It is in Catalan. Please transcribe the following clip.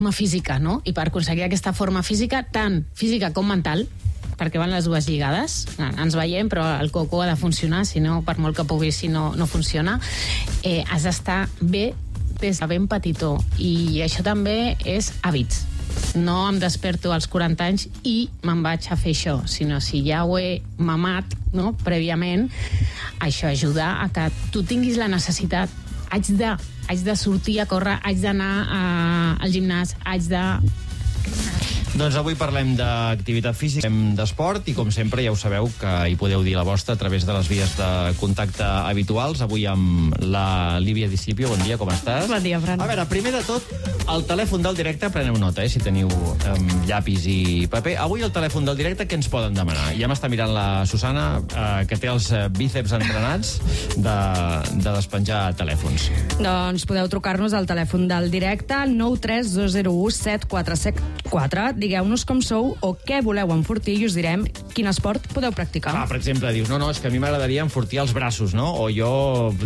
física, no? I per aconseguir aquesta forma física, tant física com mental, perquè van les dues lligades, ens veiem, però el coco ha de funcionar, si no, per molt que puguis, si no funciona, has d'estar bé des de ben petitó, i això també és hàbits. No em desperto als 40 anys i me'n vaig a fer això, sinó si ja ho he mamat, no, prèviament, això ajuda a que tu tinguis la necessitat. Haig de sortir a córrer, haig d'anar al gimnàs, haig de... Doncs avui parlem d'activitat física, d'esport, i com sempre ja ho sabeu que hi podeu dir la vostra a través de les vies de contacte habituals. Avui amb la Líbia Discipio. Bon dia, com estàs? Bon dia, Fran. A veure, primer de tot, el telèfon del directe, preneu nota, si teniu llapis i paper. Avui el telèfon del directe, què ens poden demanar? Ja m'està mirant la Susana, que té els bíceps entrenats de despenjar telèfons. Doncs podeu trucar-nos al telèfon del directe al 932017474. Digueu-nos com sou o què voleu enfortir i us direm quin esport podeu practicar. Per exemple, dius, no, és que a mi m'agradaria enfortir els braços, no? O jo